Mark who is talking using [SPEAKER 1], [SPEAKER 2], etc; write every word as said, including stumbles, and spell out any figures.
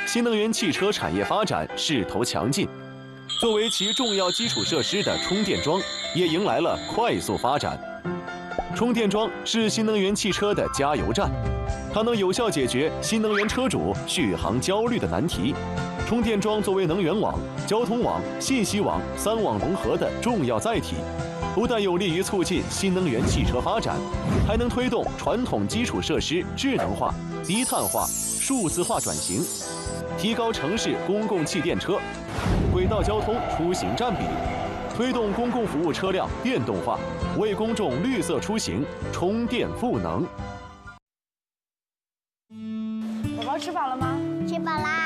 [SPEAKER 1] 新能源汽车产业发展势头强劲。作为其重要基础设施的充电桩，也迎来了快速发展。充电桩是新能源汽车的加油站，它能有效解决新能源车主续航焦虑的难题。充电桩作为能源网、交通网、信息网三网融合的重要载体，不但有利于促进新能源汽车发展，还能推动传统基础设施智能化、低碳化、数字化转型，提高城市公共汽电车、轨道交通出行占比，推动公共服务车辆电动化，为公众绿色出行充电赋能。
[SPEAKER 2] 宝宝吃饱了吗？
[SPEAKER 3] 吃饱啦。